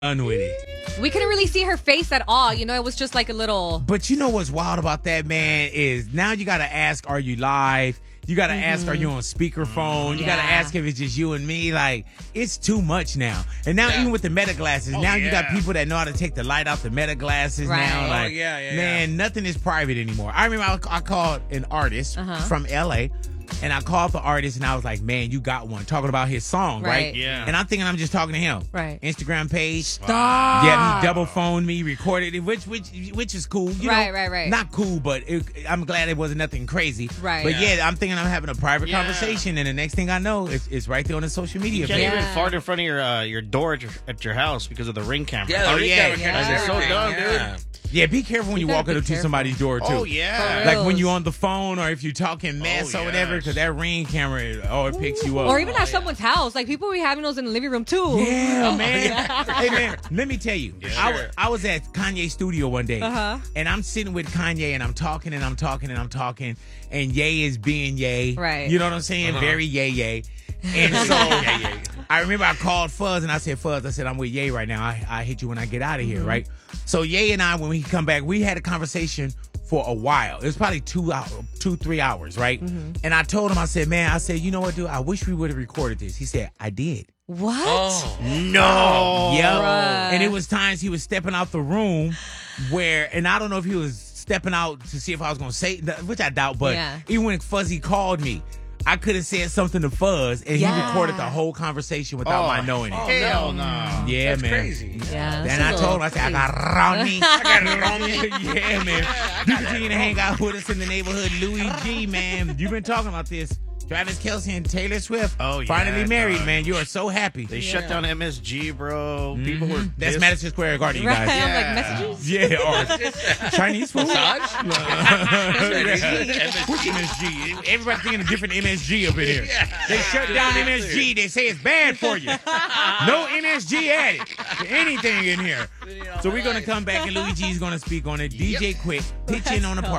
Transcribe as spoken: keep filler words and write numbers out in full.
done with it. We couldn't really see her face at all. You know, it was just like a little. But you know what's wild about that, man, is now you got to ask, are you live? You got to mm-hmm. ask, are you on speakerphone? You yeah. got to ask if it's just you and me. Like, it's too much now. And now, yeah. even with the Meta glasses, oh, now yeah. you got people that know how to take the light off the Meta glasses right. now. Like, oh, yeah, yeah, man, yeah. nothing is private anymore. I remember I, I called an artist uh-huh. from L A, and I called the artist, and I was like, man, you got one. Talking about his song, right? right? Yeah. And I'm thinking I'm just talking to him. Right. Instagram page. Stop. Yeah, he double phoned me, recorded it, which which which is cool. You right, know, right, right. Not cool, but it, I'm glad it wasn't nothing crazy. Right. But yeah. yeah, I'm thinking I'm having a private yeah. conversation, and the next thing I know, it's, it's right there on the social media You can't page. even Yeah. fart in front of your uh, your door at your, at your house because of the Ring camera. Yeah, the Oh, ring yeah. camera Yeah. catches They're so dumb, everything, dude. Yeah, be careful when you, You walk gotta up be to careful. somebody's door, too. Oh, yeah. Like when you're on the phone or if you're talking mess Oh, or whatever, yes. because that Ring camera, oh, it picks you up. Or even Oh, at yeah. someone's house. Like, people be having those in the living room, too. Yeah, man. Hey, man, let me tell you. Yeah, I, sure. was, I was at Kanye's studio one day, Uh-huh. and I'm sitting with Kanye, and I'm talking, and I'm talking, and I'm talking, and Ye is being Ye. Right. You know what I'm saying? Uh-huh. Very Ye Ye. And so Yeah, yeah. I remember I called Fuzz, and I said, Fuzz, I said, I'm with Ye right now. I, I hit you when I get out of here, Mm-hmm. right? So Ye and I, when we come back, we had a conversation for a while. It was probably two, hour, two three hours, right? Mm-hmm. And I told him, I said, man, I said, you know what, dude? I wish we would have recorded this. He said, I did. What? Oh. No. Yep. Bruh. And it was times he was stepping out the room where, and I don't know if he was stepping out to see if I was going to say, which I doubt, but Yeah. even when Fuzzy called me, I could have said something to Fuzz, and Yeah. he recorded the whole conversation without Oh, my knowing it. Oh, Hell no. no. Yeah, That's man. crazy. Yeah. Then that's I a told little him, I said, I crazy. got Ronnie. I got Ronnie. Yeah, man. You continue to hang out with us in the neighborhood. Louis G, man. You've been talking about this. Travis Kelce and Taylor Swift. Oh, yeah, finally married, dog. man. You are so happy. They shut down M S G, bro. People were Mhm. That's pissed. Madison Square Garden, you Right. guys. I'm like, Yeah. messages? Yeah, or Chinese food. Massage? Which M S G? Everybody's thinking a different M S G up in here. They shut down M S G. They say it's bad for you. No M S G added to anything in here. So we're going to come back and Louis G is going to speak on it. D J Quick, pitch in on the party.